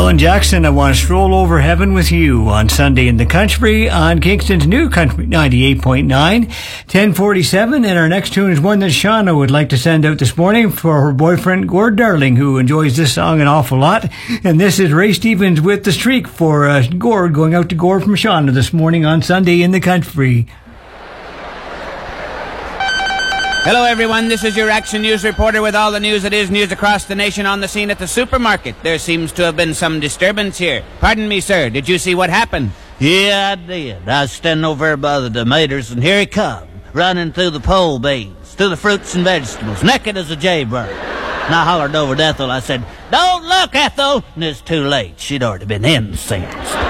Alan Jackson, I want to stroll over heaven with you on Sunday in the Country on Kingston's New Country 98.9, 1047. And our next tune is one that Shauna would like to send out this morning for her boyfriend, Gord Darling, who enjoys this song an awful lot. And this is Ray Stevens with The Streak for Gord, going out to Gord from Shauna this morning on Sunday in the Country. Hello everyone, this is your Action News reporter with all the news that is news across the nation on the scene at the supermarket. There seems to have been some disturbance here. Pardon me, sir, did you see what happened? Yeah, I did. I was standing over there by the tomatoes, and here he come, running through the pole beans, through the fruits and vegetables, naked as a jaybird. And I hollered over to Ethel, I said, "Don't look, Ethel!" And it's too late. She'd already been incensed.